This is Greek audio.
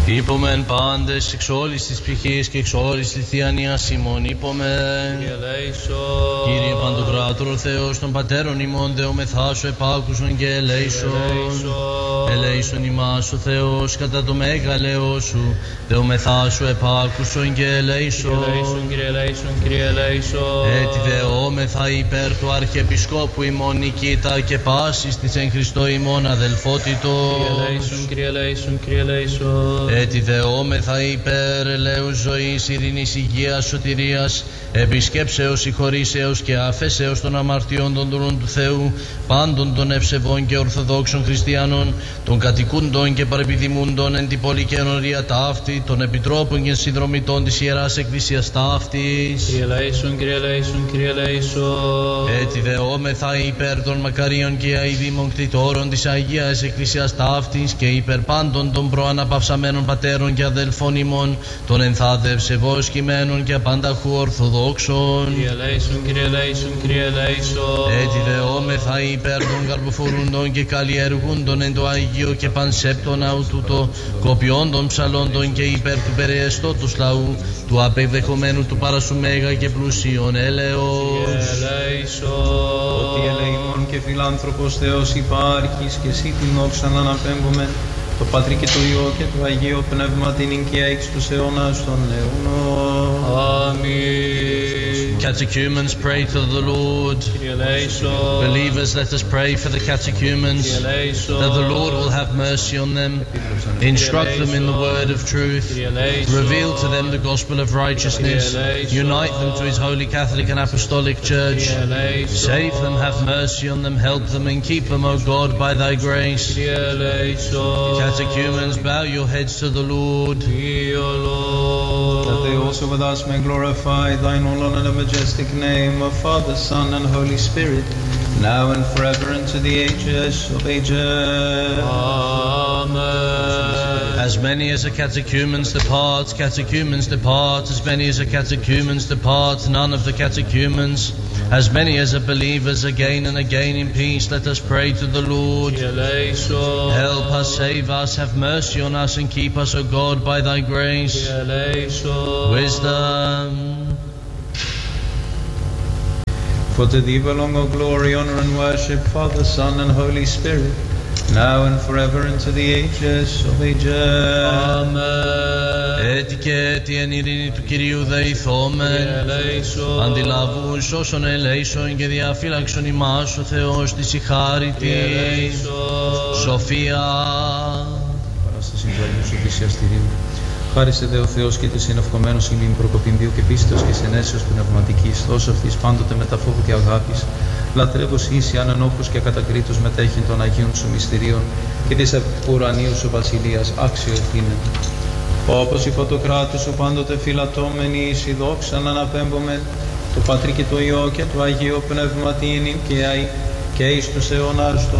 Είπομεν πάντες εξ όλης της ψυχής και εξ όλης της θειανίας ημών είπομεν. Κύριε Παντοκράτορο Θεός των Πατέρων ημών, δεομεθά σου επάκουσον και ελέησον. Ελέησον ημάς ο Θεός κατά το μέγαλεό σου, δεομεθά σου επάκουσον και ελέησον. Κύριε ελέησον. Έτσι δεόμεθα υπέρ του Αρχιεπισκόπου ημών Νικήτα και πάσης της εν Χριστώ ημών αδελφότητος. Κύριε ελέησον. Έτσι δεόμεθα υπέρ ελέους ζωής, ειρήνης, υγείας, σωτηρίας, επισκέψεως, συγχωρήσεως και αφέσεως των αμαρτιών των δούλων του Θεού, πάντων των ευσεβών και ορθοδόξων χριστιανών, των κατοικούντων και παρεπιδημούντων εν την πόλη και ενωρία ταύτη, των επιτρόπων και συνδρομητών της Ιεράς Εκκλησίας ταύτης. Κύριε ελέησον. Έτσι δεόμεθα υπέρ των μακαρίων και αηδήμων κτητόρων της Αγίας Εκκλησίας ταύτης και υπέρ πάντων των προαναπαυσαμένων πατέρων και αδελφών ημών, των ενθάδευσεβώς κειμένων και απανταχού ορθοδόξων. Κύριε ελέησον. Έτσι δεόμεθα υπέρ των καρποφορούντων και καλλιεργούντων εν το Αγίο και πανσέπτωνα ουτούτο, κοπιών των ψαλόντων και υπέρ του περιεστώτος λαού, του απευδεχομένου του παρασού μέγα και πλουσίων έλεος. Ότι ελεημόν και φιλάνθρωπος Θεός υπάρχεις και εσύ την όξαν αναπέμπομεν, το Πατρί και το Υιό και το Αγίο Πνεύμα την οικία εις τους αιώνας των αιώνων. Αμήν. Catechumens, pray to the Lord. Believers, let us pray for the catechumens, that the Lord will have mercy on them, instruct them in the word of truth, reveal to them the gospel of righteousness, unite them to His holy Catholic and Apostolic Church, save them, have mercy on them, help them and keep them, O God, by Thy grace. Catechumens, bow your heads to the Lord. That they also with us may glorify Thine holy and majestic name, of Father, Son, and Holy Spirit, now and forever into the ages of ages. Amen. As many as are catechumens depart, catechumens depart. As many as are catechumens depart, none of the catechumens. As many as are believers, again and again in peace, let us pray to the Lord. Help us, save us, have mercy on us, and keep us, O God, by Thy grace. Wisdom. For to Thee belong all glory, honor, and worship, Father, Son, and Holy Spirit, now and forever into the ages of ages. Amen. Έτσι και έτη εν ειρήνη του Κυρίου δεηθόμεν, αντιλαβούς όσων ελέησον και διαφύλαξον ημάς ο Θεός της ηχάρητη σοφία. Παράσταση του Σοφισιαστηρίου. Χάρισε δε ο Θεός και της συνευκομένος ημίν προκοπημβίου και πίστεως και συνέσεως πνευματικής, τόσο αυτής πάντοτε με τα φόβου και αγάπης, λατρεύως ίση ανενόχους και ακατακρίτως μετέχειν των Αγίων σου μυστηρίων και της ουρανίου σου βασιλείας άξιο ευθύνε. Όπως υπό το κράτος σου πάντοτε φυλατώμενοι εις η δόξαν αναπέμπομεν, το Πατρί και το Υιό και το Αγίο Πνεύμα την και εις τους αιώνας των